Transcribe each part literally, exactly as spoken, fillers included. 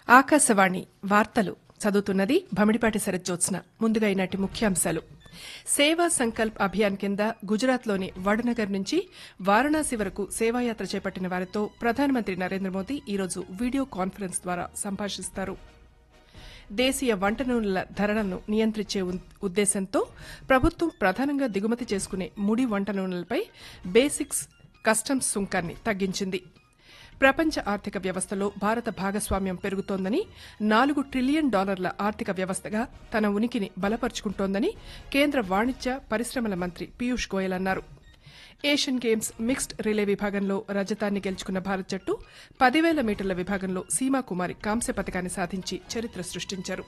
ఆకాశవాణి వార్తలు చదువుతున్నది భమిడిపాటి శరజ్జోత్స్న. ముందుగా ఈనాటి ముఖ్యాంశాలు. సేవా సంకల్ప్ అభియాన్ కింద గుజరాత్లోని వడనగర్ నుంచి వారణాసి వరకు సేవాయాత్ర చేపట్టిన వారితో ప్రధానమంత్రి నరేంద్ర మోదీ ఈరోజు వీడియో కాన్ఫరెన్స్ ద్వారా సంభాషిస్తారు. దేశీయ వంట నూనెల ధరలను నియంత్రించే ఉద్దేశంతో ప్రభుత్వం ప్రధానంగా దిగుమతి చేసుకునే ముడి వంట నూనెలపై బేసిక్స్ కస్టమ్స్ సుంకాన్ని తగ్గించింది. ప్రపంచ ఆర్థిక వ్యవస్థలో భారత భాగస్వామ్యం పెరుగుతోందని, నాలుగు ట్రిలియన్ డాలర్ల ఆర్థిక వ్యవస్థగా తన ఉనికిని బలపరుచుకుంటోందని కేంద్ర వాణిజ్య పరిశ్రమల మంత్రి పీయూష్ గోయల్ అన్నారు. ఏషియన్ గేమ్స్ మిక్స్డ్ రిలే విభాగంలో రజతాన్ని గెలుచుకున్న భారత్ జట్టు పదివేల మీటర్ల విభాగంలో సీమాకుమారి కాంస్య పతకాన్ని సాధించి చరిత్ర సృష్టించారు.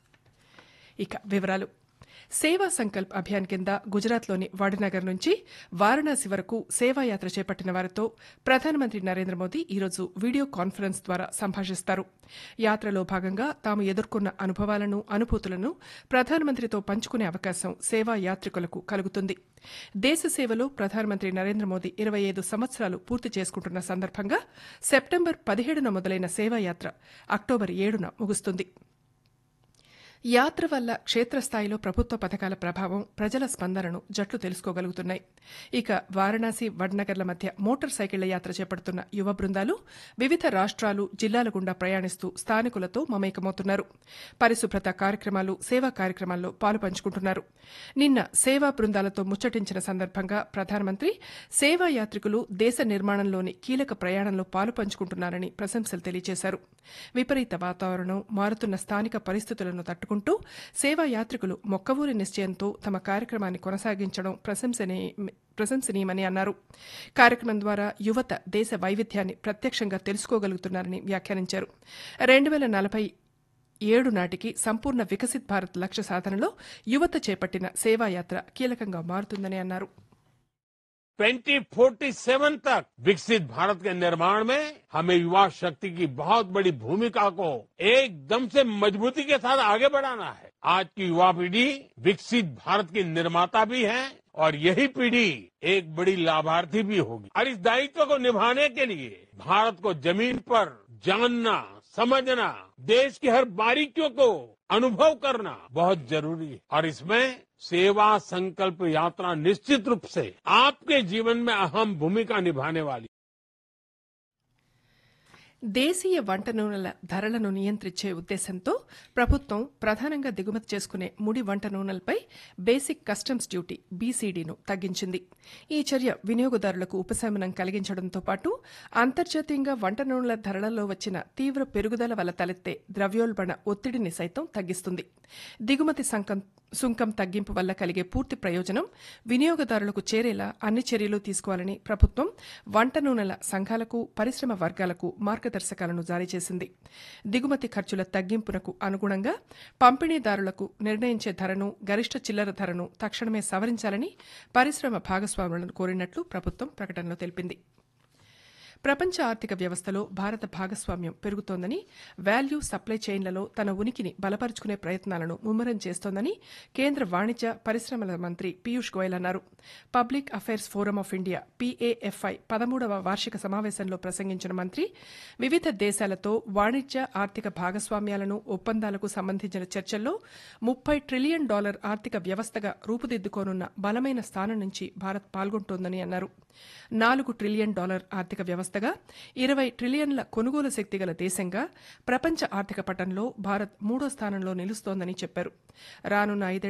ఇక వివరాలు. సేవా సంకల్ప్ అభియాన్ కింద గుజరాత్లోని వడనగర్ నుంచి వారణాసి వరకు సేవాయాత్ర చేపట్టిన వారితో ప్రధానమంత్రి నరేంద్ర మోదీ ఈరోజు వీడియో కాన్ఫరెన్స్ ద్వారా సంభాషిస్తారు. యాత్రలో భాగంగా తాము ఎదుర్కొన్న అనుభవాలను, అనుభూతులను ప్రధానమంత్రితో పంచుకునే అవకాశం సేవా యాత్రికులకు కలుగుతుంది. దేశ సేవలో ప్రధానమంత్రి నరేంద్ర మోదీ ఇరవై ఐదు సంవత్సరాలు పూర్తి చేసుకుంటున్న సందర్భంగా సెప్టెంబర్ పదిహేడున మొదలైన సేవాయాత్ర అక్టోబర్ ఏడున ముగుస్తుంది. యాత్ర వల్ల క్షేత్రస్థాయిలో ప్రభుత్వ పథకాల ప్రభావం, ప్రజల స్పందనను జట్లు తెలుసుకోగలుగుతున్నాయి. ఇక వారణాసి, వడ్నగర్ల మధ్య మోటార్ సైకిళ్ల యాత్ర చేపడుతున్న యువ బృందాలు వివిధ రాష్ట్రాలు, జిల్లాల గుండా ప్రయాణిస్తూ స్థానికులతో మమేకమవుతున్నారు. పరిశుభ్రత కార్యక్రమాలు, సేవా కార్యక్రమాల్లో పాలు పంచుకుంటున్నారు. నిన్న సేవా బృందాలతో ముచ్చటించిన సందర్భంగా ప్రధానమంత్రి సేవా యాత్రికులు దేశ నిర్మాణంలోని కీలక ప్రయాణంలో పాలు పంచుకుంటున్నారని ప్రశంసలు తెలియజేశారు. విపరీత వాతావరణం, మారుతున్న స్థానిక పరిస్థితులను తట్టుకుంటూ కుంటూ సేవా యాత్రికులు మొక్కవూరి నిశ్చయంతో తమ కార్యక్రమాన్ని కొనసాగించడం ప్రశంసనీయమని అన్నారు. కార్యక్రమం ద్వారా యువత దేశ వైవిధ్యాన్ని ప్రత్యక్షంగా తెలుసుకోగలుగుతున్నారని వ్యాఖ్యానించారు. రెండు వేల నలభై ఏడు నాటికి సంపూర్ణ వికసిత్ భారత్ లక్ష్య సాధనలో యువత చేపట్టిన సేవాయాత్ర కీలకంగా మారుతుందని అన్నారు. ट्वेंटी फोर्टी सेवन तक विकसित भारत के निर्माण में हमें युवा शक्ति की बहुत बड़ी भूमिका को एकदम से मजबूती के साथ आगे बढ़ाना है. आज की युवा पीढ़ी विकसित भारत की निर्माता भी है और यही पीढ़ी एक बड़ी लाभार्थी भी होगी. और इस दायित्व को निभाने के लिए भारत को जमीन पर जानना, समझना, देश की हर बारीकियों को अनुभव करना बहुत जरूरी है. और इसमें सेवा संकल्प यात्रा निश्चित रूप से आपके जीवन में अहम भूमिका निभाने वाली. దేశీయ వంట నూనెల ధరలను నియంత్రించే ఉద్దేశంతో ప్రభుత్వం ప్రధానంగా దిగుమతి చేసుకునే ముడి వంట నూనెలపై బేసిక్ కస్టమ్స్ డ్యూటీ బీసీడీను తగ్గించింది. ఈ చర్య వినియోగదారులకు ఉపశమనం కలిగించడంతో పాటు అంతర్జాతీయంగా వంట నూనెల ధరలలో వచ్చిన తీవ్ర పెరుగుదల వల్ల తలెత్తే ద్రవ్యోల్బణ ఒత్తిడిని సైతం తగ్గిస్తుంది. దిగుమతి సంకం సుంకం తగ్గింపు వల్ల కలిగే పూర్తి ప్రయోజనం వినియోగదారులకు చేరేలా అన్ని చర్యలు తీసుకోవాలని ప్రభుత్వం వంట నూనెల సంఘాలకు, పరిశ్రమ వర్గాలకు మార్గదర్శకాలను జారీ చేసింది. దిగుమతి ఖర్చుల తగ్గింపునకు అనుగుణంగా పంపిణీదారులకు నిర్ణయించే ధరను, గరిష్ట చిల్లర ధరను తక్షణమే సవరించాలని పరిశ్రమ భాగస్వాములను కోరినట్లు ప్రభుత్వం ప్రకటనలో తెలిపింది. ప్రపంచ ఆర్థిక వ్యవస్థలో భారత భాగస్వామ్యం పెరుగుతోందని, వాల్యూ సప్లై చైన్లలో తన ఉనికిని బలపరుచుకునే ప్రయత్నాలను ముమ్మరం చేస్తోందని కేంద్ర వాణిజ్య పరిశ్రమల మంత్రి పీయూష్ గోయల్ అన్నారు. Public affairs forum of India PAFI పదమూడవ వార్షిక సమావేశంలో ప్రసంగించిన మంత్రి వివిధ దేశాలతో వాణిజ్య, ఆర్థిక భాగస్వామ్యాలను, ఒప్పందాలకు సంబంధించిన చర్చల్లో ముప్పై ట్రిలియన్ డాలర్ ఆర్థిక వ్యవస్థగా రూపుదిద్దుకోనున్న బలమైన స్థానం నుంచి భారత్ పాల్గొంటోందని అన్నారు. నాలుగు ట్రిలియన్ డాలర్ ఆర్థిక వ్యవస్థగా, ఇరవై ట్రిలియన్ల కొనుగోలు శక్తి గల దేశంగా ప్రపంచ ఆర్థిక పటంలో భారత్ మూడో స్థానంలో నిలుస్తోందని చెప్పారు. రానున్న ఐదేళ్ల